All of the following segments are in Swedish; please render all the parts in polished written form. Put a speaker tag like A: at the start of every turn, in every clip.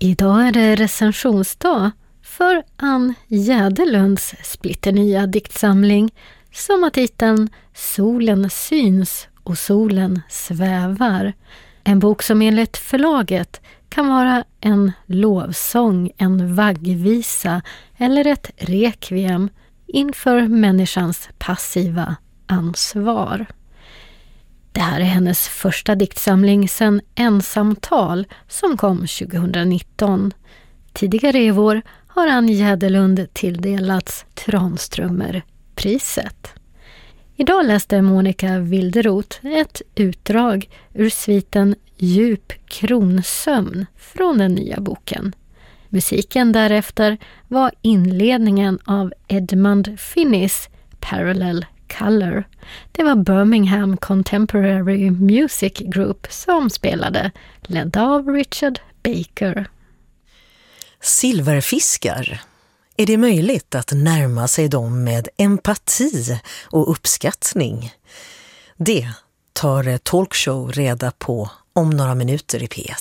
A: Idag är det recensionsdag för Ann Jäderlunds splitternya diktsamling som har titeln Solen syns och solen svävar. En bok som enligt förlaget kan vara en lovsång, en vaggvisa eller ett rekviem inför människans passiva ansvar. Det här är hennes första diktsamling sedan Ensamtal som kom 2019. Tidigare i år har Ann Jäderlund tilldelats Tranströmerpriset. Idag läste Monica Wilderoth ett utdrag ur sviten Djup kronsömn från den nya boken. Musiken därefter var inledningen av Edmund Finneys Parallel Color. Det var Birmingham Contemporary Music Group som spelade, ledd av Richard Baker.
B: Silverfiskar. Är det möjligt att närma sig dem med empati och uppskattning? Det tar Talkshow reda på om några minuter i P1.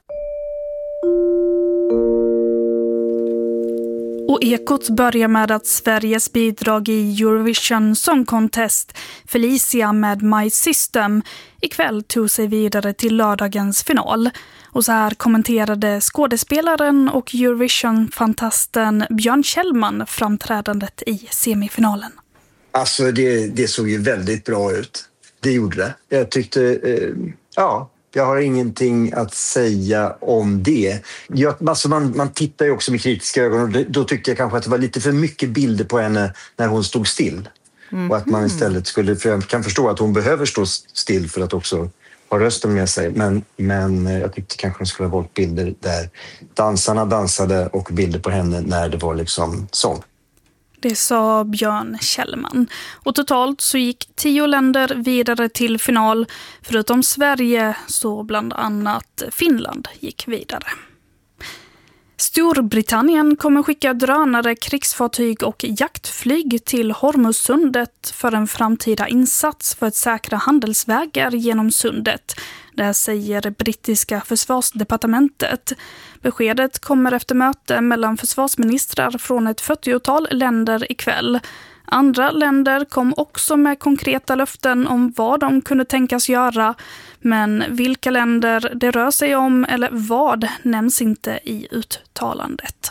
C: Och Ekot börjar med att Sveriges bidrag i Eurovision Song Contest, Felicia med My System, ikväll tog sig vidare till lördagens final. Och så här kommenterade skådespelaren och Eurovision-fantasten Björn Kjellman framträdandet i semifinalen.
D: Alltså det såg ju väldigt bra ut. Det gjorde det. Jag tyckte, jag har ingenting att säga om det. Man tittar ju också med kritiska ögon och då tyckte jag kanske att det var lite för mycket bilder på henne när hon stod still. Och att man istället skulle, för jag kan förstå att hon behöver stå still för att också ha rösten med sig. Men jag tyckte kanske hon skulle ha valt bilder där dansarna dansade och bilder på henne när det var liksom sång.
C: Det sa Björn Kjellman. Och totalt så gick 10 länder vidare till final. Förutom Sverige så bland annat Finland gick vidare. Storbritannien kommer skicka drönare, krigsfartyg och jaktflyg till Hormuzsundet för en framtida insats för att säkra handelsvägar genom sundet. Det säger brittiska försvarsdepartementet. Beskedet kommer efter möte mellan försvarsministrar från ett 40-tal länder ikväll. Andra länder kom också med konkreta löften om vad de kunde tänkas göra, men vilka länder det rör sig om eller vad nämns inte i uttalandet.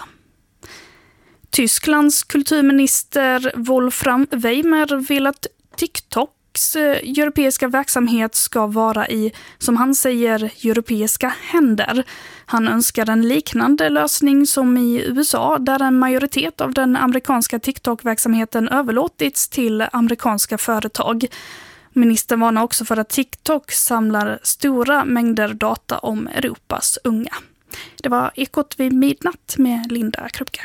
C: Tysklands kulturminister Wolfram Weimer vill att TikToks europeiska verksamhet ska vara i, som han säger, europeiska händer. Han önskar en liknande lösning som i USA, där en majoritet av den amerikanska TikTok-verksamheten överlåtits till amerikanska företag. Ministern varnar också för att TikTok samlar stora mängder data om Europas unga. Det var Ekot vid midnatt med Linda Krupke.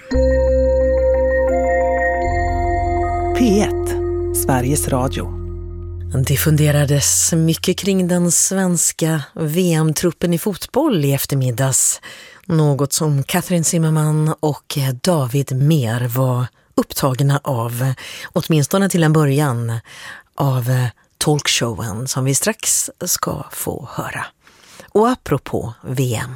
E: P1, Sveriges Radio.
B: Det funderades mycket kring den svenska VM-truppen i fotboll i eftermiddags. Något som Katrin Zimmerman och David Mer var upptagna av, åtminstone till en början, av talkshowen som vi strax ska få höra. Och apropå VM.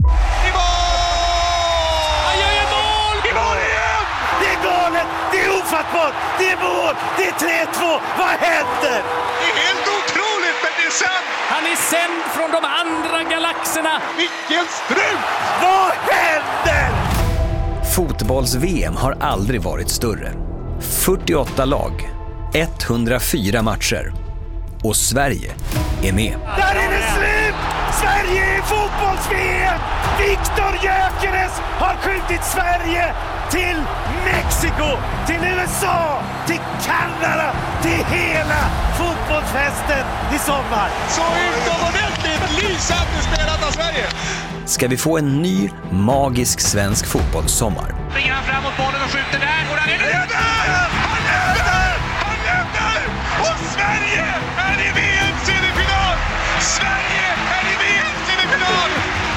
F: Det är mål! Det är 3-2! Vad händer?
G: Det är helt otroligt, men det är sant!
F: Han är sänd från de andra galaxerna!
G: Vilken strut!
F: Vad händer?
H: Fotbolls-VM har aldrig varit större. 48 lag, 104 matcher. Och Sverige är med.
F: Där är det slut! Sverige är fotbolls-VM! Viktor Gyökeres har skjutit Sverige till Mexiko, till USA, till Kanada, till hela fotbollsfesten i sommar.
G: Så utomordentligt lysande spelat av Sverige!
H: Ska vi få en ny magisk svensk fotbollssommar?
F: Springer han fram mot bollen och skjuter där. Och där är det!
G: Han lämnar! Han lämnar! Och Sverige är i VM-semifinal! Sverige är i VM-semifinal!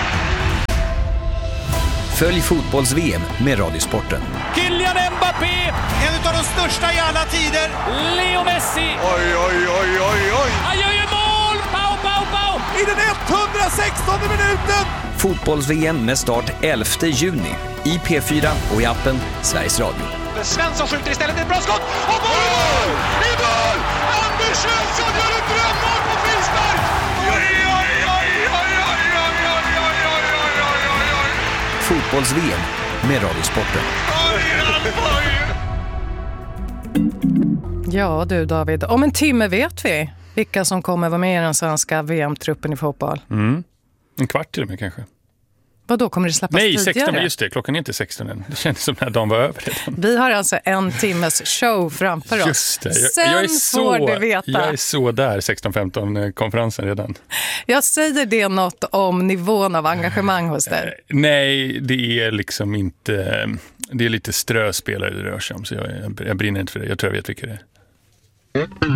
H: Följ fotbolls-VM med Radiosporten.
F: Kylian Mbappé!
G: En av de största i alla tider!
F: Leo Messi!
G: Oj, oj, oj, oj, oj!
F: Han gör ju mål! Pau, pau, pau!
G: I den 116:e minuten!
H: Fotbolls-VM med start 11 juni i P4 och i appen Sveriges Radio.
G: Svensson skjuter istället ett bra skott. Och mål! I mål! Anders Svensson gör ett drömmål på frispark!
H: Fotbolls-VM med Radiosporten.
E: Ja du David, om en timme vet vi vilka som kommer vara med i den svenska VM-truppen i fotboll.
I: En kvart till och med kanske.
E: Vad då kommer det släppas
I: tidigare?
E: tidigare?
I: 16, just det. Klockan är inte 16 än. Det känns som den här dagen var över redan.
E: Vi har alltså en timmes show framför oss.
I: Just det.
E: Sen får du veta.
I: Jag är så där 16-15-konferensen redan.
E: Jag säger det något om nivån av engagemang hos dig?
I: Nej, det är liksom inte... Det är lite ströspelare det rör sig om, så jag brinner inte för det. Jag tror jag vet vilka det är.